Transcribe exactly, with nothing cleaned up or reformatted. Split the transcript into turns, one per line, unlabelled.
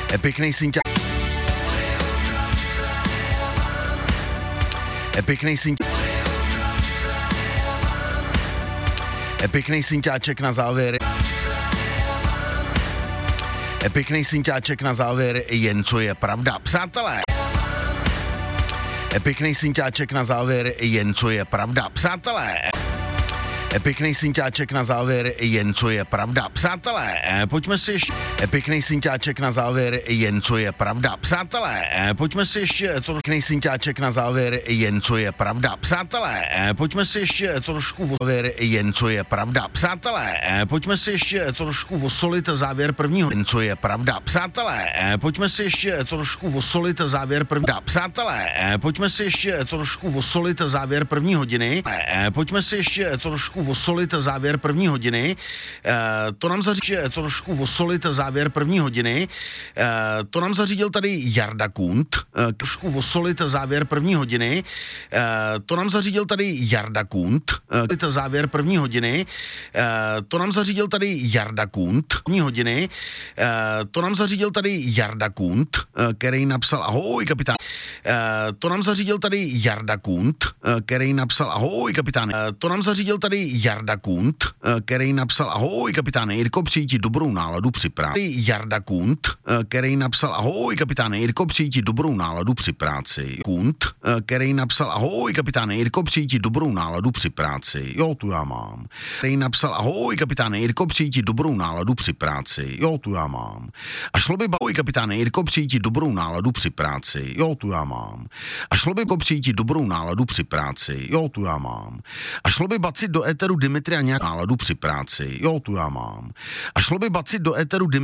Pěkný synťa. Pěkný synťa. Pěkný synťáček na závěr. Pěkný synťáček na závěr, jen co je pravda. Přátelé. Pěkný synťáček na závěr, jen co je pravda. Přátelé. Pěkný synťáček na závěr, jen co je pravda. Přátelé, pojďme si ještě... Pěkný synťáček na závěr, jen co je pravda. Přátelé, pojďme si ještě... Pěkný synťáček na závěr, jen co je pravda. Přátelé, pojďme si ještě trošku závěr, jen co je pravda. Přátelé, pojďme si ještě trošku osolit závěr prvního, jen co je pravda. Přátelé, pojďme si ještě trošku osolit závěr prvního. Přátelé, pojďme si ještě trošku osolit závěr první hodiny. Pojďme si ještě trošku osolit závěr první hodiny. E, to nám zařídil trošku osolit závěr první hodiny. E, to nám zařídil tady Jarda Kund. E, trošku osolit závěr první hodiny. E, to nám zařídil tady Jarda Kund. E, závěr první hodiny. E, to nám zařídil tady Jarda Kund. První hodiny. E, to nám zařídil tady Jarda Kund, e, který napsal ahoj kapitán. E, to nám zařídil tady Jarda Kund, e, který napsal ahoj kapitán. E, to nám zařídil tady Jarda Kund, který napsal ahoj kapitáne Jirko, přijít ti dobrou náladu při práci. Jarda Kund, který napsal ahoj kapitáne Jirko, přijít ti dobrou náladu při práci. Kund, který napsal ahoj kapitáne Jirko, přijít ti dobrou náladu při práci. Jo, tu já mám. Který napsal ahoj kapitáne Jirko, přijít ti dobrou náladu při práci. Jo, tu já mám. A šlo by ahoj kapitáne Jirko, přijít ti dobrou náladu při práci. Jo, tu já mám. A šlo by přijít ti dobrou náladu při práci. Jo, tu já mám. A šlo by bacit do éteru Dimitria nějak náladu při práci. Jo, tu já mám. A šlo by bacit do éteru Dimitria